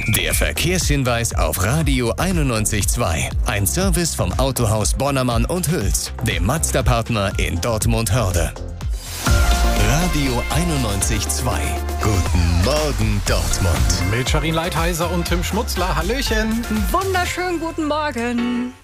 Der Verkehrshinweis auf Radio 91.2. Ein Service vom Autohaus Bonnermann und Hüls, dem Mazda-Partner in Dortmund-Hörde. Radio 91.2. Guten Morgen, Dortmund. Mit Scharin Leitheiser und Tim Schmutzler. Hallöchen. Wunderschönen guten Morgen.